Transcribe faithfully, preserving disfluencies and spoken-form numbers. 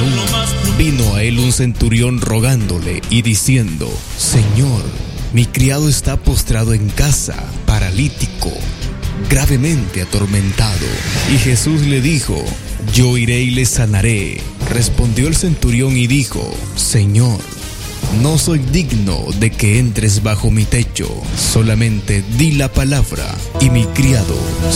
aún, vino a él un centurión rogándole y diciendo: Señor, mi criado está postrado en casa, paralítico, gravemente atormentado. Y Jesús le dijo: Yo iré y le sanaré. Respondió el centurión y dijo: Señor, no soy digno de que entres bajo mi techo, solamente di la palabra y mi criado